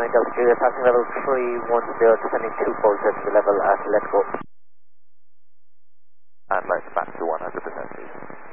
morning, Delta Julia, passing level 310, descending 240 to level at let's go. And let's back to 100%, please.